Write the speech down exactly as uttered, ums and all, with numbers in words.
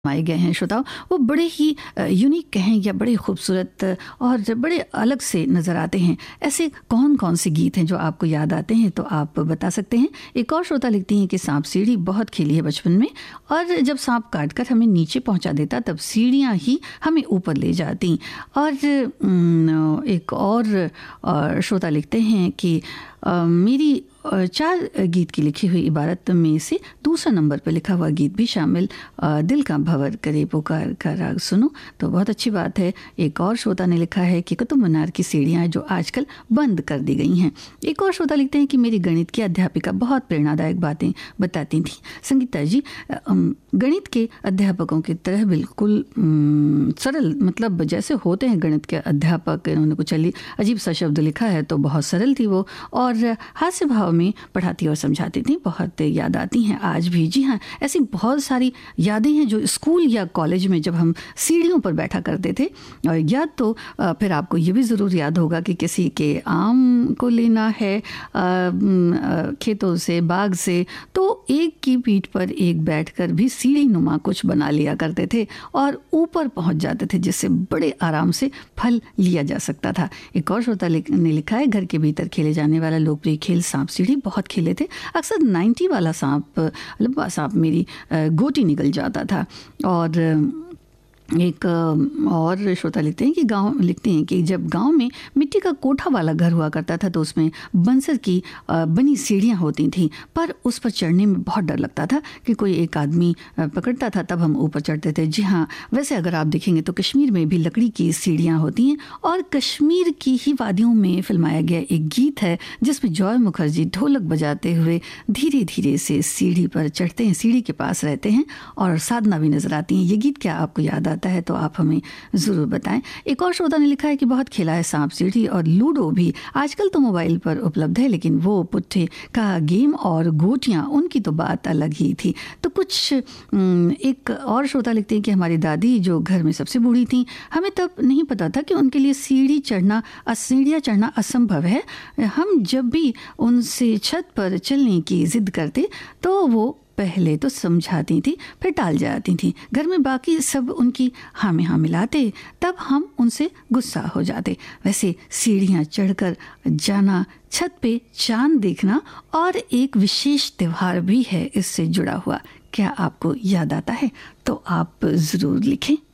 आए गए हैं श्रोताओं, वो बड़े ही यूनिक कहें या बड़े खूबसूरत और बड़े अलग से नज़र आते हैं। ऐसे कौन कौन से गीत हैं जो आपको याद आते हैं, तो आप बता सकते हैं। एक और श्रोता लिखती हैं कि सांप सीढ़ी बहुत खेली है बचपन में, और जब सांप काट कर हमें नीचे पहुंचा देता तब सीढ़ियां ही हमें ऊपर ले जाती। और एक और श्रोता लिखते हैं कि मेरी चार गीत की लिखी हुई इबारत में से दूसरा नंबर पर लिखा हुआ गीत भी शामिल, दिल का भंवर करे पुकार का राग सुनो। तो बहुत अच्छी बात है। एक और श्रोता ने लिखा है कि कुतुब मीनार की सीढ़ियाँ जो आजकल बंद कर दी गई हैं। एक और श्रोता लिखते हैं कि मेरी गणित की अध्यापिका बहुत प्रेरणादायक बातें बताती थी। संगीता जी, गणित के अध्यापकों की तरह बिल्कुल सरल, मतलब जैसे होते हैं गणित के अध्यापक, उन्होंने कुछ अजीब सा शब्द लिखा है तो बहुत सरल थी वो, और हास्य भाव में पढ़ाती और समझाती थी। बहुत याद आती हैं आज भी। जी हाँ, ऐसी बहुत सारी यादें हैं जो स्कूल या कॉलेज में जब हम सीढ़ियों पर बैठा करते थे। और याद तो फिर आपको ये भी ज़रूर याद होगा कि किसी के आम को लेना है खेतों से, बाग से, तो एक की पीठ पर एक बैठकर भी सीढ़ी नुमा कुछ बना लिया करते थे और ऊपर पहुंच जाते थे, जिससे बड़े आराम से फल लिया जा सकता था। एक और श्रोता ने लिखा है, घर के भीतर खेले जाने वाला लोकप्रिय खेल सांप सीढ़ी बहुत खेले थे। अक्सर नाइन्टी वाला सांप, लंबा सांप मेरी गोटी निकल जाता था। और एक और श्रोता लिखते हैं कि गांव लिखते हैं कि जब गांव में मिट्टी का कोठा वाला घर हुआ करता था तो उसमें बंसर की बनी सीढ़ियां होती थीं, पर उस पर चढ़ने में बहुत डर लगता था कि कोई एक आदमी पकड़ता था, तब हम ऊपर चढ़ते थे। जी हाँ, वैसे अगर आप देखेंगे तो कश्मीर में भी लकड़ी की सीढ़ियां होती हैं, और कश्मीर की ही वादियों में फिल्माया गया एक गीत है जिसमें जॉय मुखर्जी ढोलक बजाते हुए धीरे धीरे से सीढ़ी पर चढ़ते हैं, सीढ़ी के पास रहते हैं और साधना भी नजर आती हैं। ये गीत क्या आपको याद आता है तो आप हमें ज़रूर बताएं। एक और श्रोता ने लिखा है कि बहुत खेला है सांप सीढ़ी और लूडो भी। आजकल तो मोबाइल पर उपलब्ध है, लेकिन वो पुट्ठे का गेम और गोटियां, उनकी तो बात अलग ही थी। तो कुछ एक और श्रोता लिखते हैं कि हमारी दादी जो घर में सबसे बूढ़ी थी, हमें तब नहीं पता था कि उनके लिए सीढ़ी चढ़ना सीढ़ियाँ चढ़ना असंभव है। हम जब भी उनसे छत पर चलने की जिद करते तो वो पहले तो समझाती थी, फिर टाल जाती थी। घर में बाकी सब उनकी हाँ में हाँ मिलाते, तब हम उनसे गुस्सा हो जाते। वैसे सीढ़ियाँ चढ़कर जाना, छत पे चांद देखना और एक विशेष त्योहार भी है इससे जुड़ा हुआ, क्या आपको याद आता है? तो आप ज़रूर लिखें।